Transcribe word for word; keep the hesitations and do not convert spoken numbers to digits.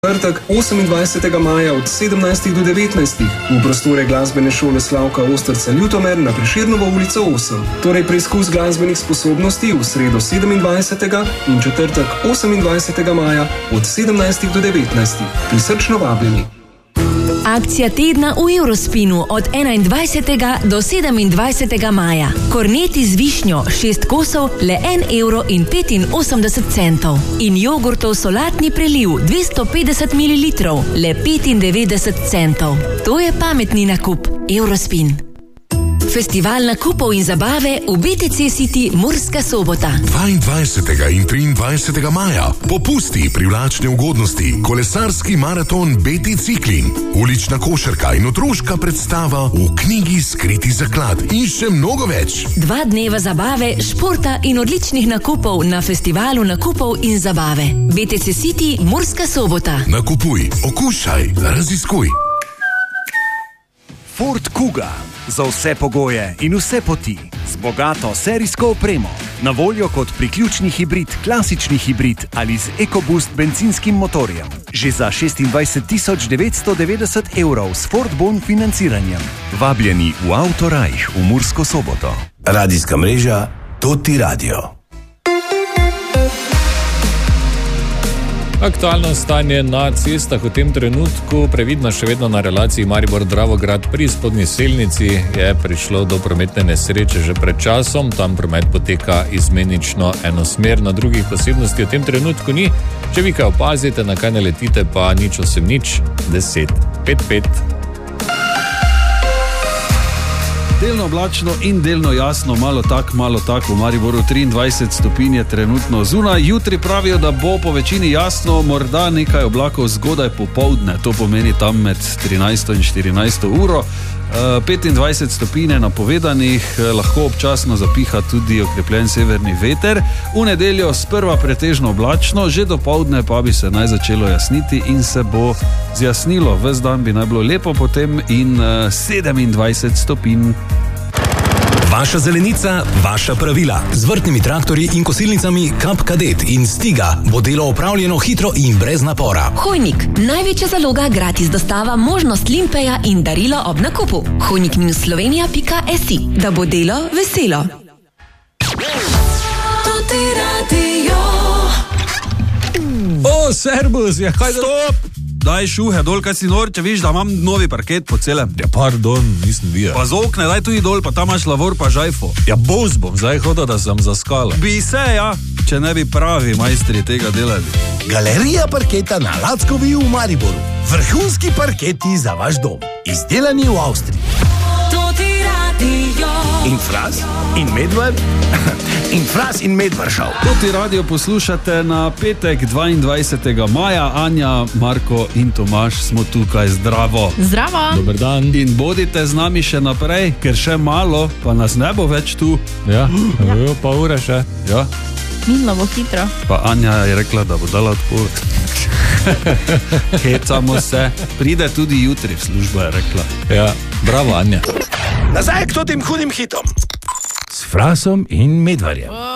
Četrtek, osemindvajsetega maja od sedemnajstih do devetnajstih v prostore glasbene šole Slavka Ostrca Ljutomer na Prešernovo ulico osem. Torej preizkus glasbenih sposobnosti v sredo sedemindvajsetega in četrtek osemindvajsetega maja od sedemnajstih do devetnajstih. Prisrčno vabljeni. Akcija tedna v Eurospinu od enaindvajsetega do sedemindvajsetega maja. Korneti z višnjo, šest kosov, le en evro in petinosemdeset centov. In jogurtov solatni preliv, dvesto petdeset mililitrov, le petindevetdeset centov. To je pametni nakup. Eurospin. Festival nakupov in zabave v B T C City Murska Sobota. dvaindvajsetega in triindvajsetega maja. Popusti, privlačne ugodnosti, kolesarski maraton B T Ciklin, ulična košarka in otroška predstava v knjigi Skriti zaklad in še mnogo več. Dva dneva zabave, športa in odličnih nakupov na festivalu nakupov in zabave. B T C City Murska Sobota. Nakupuj, okušaj, raziskuj. Ford Kuga. Za vse pogoje in vse poti. Z bogato serijsko opremo. Na voljo kot priključni hibrid, klasični hibrid ali z EcoBoost bencinskim motorjem. Že za šestindvajset tisoč devetsto devetdeset evrov s Ford Bon financiranjem. Vabljeni v Autorajh v Mursko Soboto. Radijska mreža Toti Radio. Aktualno stanje na cestah v tem trenutku, previdno še vedno na relaciji Maribor-Dravograd pri spodnji Selnici, je prišlo do prometne nesreče že pred časom. Tam promet poteka izmenično enosmerno, drugih posebnosti v tem trenutku ni. Če vi kaj opazite, na kaj ne letite, pa nič osem nič deset pet pet. Delno oblačno in delno jasno, malo tak, malo tak, v Mariboru triindvajset stopinj je trenutno zunaj. Jutri pravijo, da bo po večini jasno, morda nekaj oblakov zgodaj popoldne, to pomeni tam med trinajsto in štirinajsto uro. petindvajset stopinj napovedanih, lahko občasno zapiha tudi okrepljen severni veter. V nedeljo sprva pretežno oblačno, že dopoldne pa bi se naj začelo jasniti in se bo zjasnilo. Ves dan bi naj bilo lepo potem in sedemindvajset stopinj. Vaša zelenica, vaša pravila. Z vrtnimi traktorji in kosilnicami Kap Kadet in Stiga bo delo opravljeno hitro in brez napora. Hojnik. Največja zaloga, gratis dostava, možnost limpeja in darilo ob nakupu. hojnik minus slovenija pika si. Da bo delo veselo. Toti Radio. O, servus, ja, kaj... Stop! Daj šuhe dol, kaj si nor, če viš, da imam novi parket po celem. Ja, pardon, nisem videl. Pa z okne, daj tudi dol, pa tam imaš lavor pa žajfo. Ja, boz bom zdaj hodil, da sem zaskala. Bi se, ja, če ne bi pravi majstri tega delali. Galerija parketa na Lackovi v Mariboru. Vrhunski parketi za vaš dom. Izdelani v Avstriji. Toti Radio. In Fras, in Medvar, in Fras in Medvaršav. Toti Radio poslušate na petek dvaindvajsetega maja. Anja, Marko in Tomaž smo tukaj. Zdravo. Zdravo. Dober dan. In bodite z nami še naprej, ker še malo, pa nas ne bo več tu. Ja, ja. Jo, pa ure še. Ja. Minilo bo hitro. Pa Anja je rekla, da bo dala odpoved. Hecamo se. Pride tudi jutri v službo, je rekla. Ja, bravo Anja. Nazaj k totim hudim hitom. S Frasom in Medvarjem.